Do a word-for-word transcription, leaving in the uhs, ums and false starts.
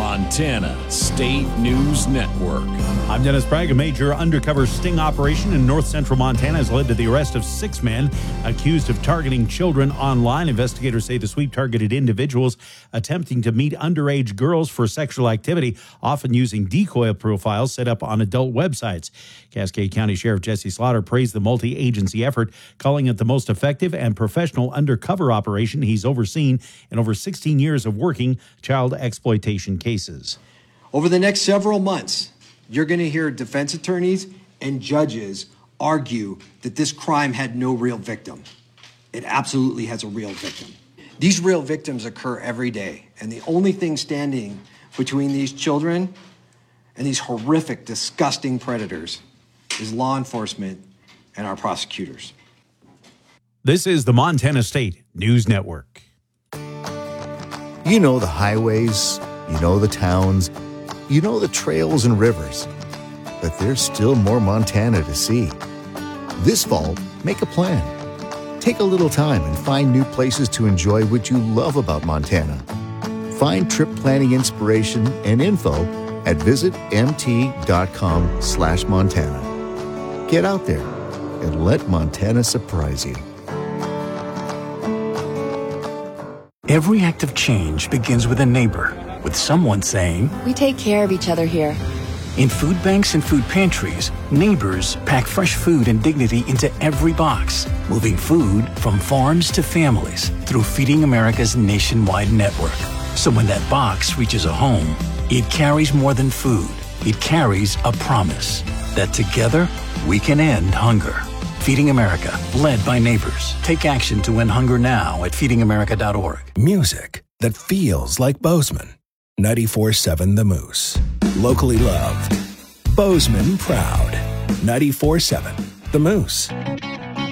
Montana State News Network. I'm Dennis Bragg. A major undercover sting operation in north central Montana has led to the arrest of six men accused of targeting children online. Investigators say the sweep targeted individuals attempting to meet underage girls for sexual activity, often using decoy profiles set up on adult websites. Cascade County Sheriff Jesse Slaughter praised the multi-agency effort, calling it the most effective and professional undercover operation he's overseen in over sixteen years of working child exploitation cases. Over the next several months, you're going to hear defense attorneys and judges argue that this crime had no real victim. It absolutely has a real victim. These real victims occur every day, and the only thing standing between these children and these horrific, disgusting predators is law enforcement and our prosecutors. This is the Montana State News Network. You know the highways, you know the towns, you know the trails and rivers, but there's still more Montana to see. This fall, make a plan. Take a little time and find new places to enjoy what you love about Montana. Find trip planning inspiration and info at visitmt.com slash Montana. Get out there and let Montana surprise you. Every act of change begins with a neighbor, with someone saying, "We take care of each other here." In food banks and food pantries, neighbors pack fresh food and dignity into every box, moving food from farms to families through Feeding America's nationwide network. So when that box reaches a home, it carries more than food. It carries a promise that together we can end hunger. Feeding America, led by neighbors. Take action to end hunger now at feeding america dot org. Music that feels like Bozeman. ninety-four point seven The Moose. Locally loved. Bozeman proud. ninety-four point seven The Moose.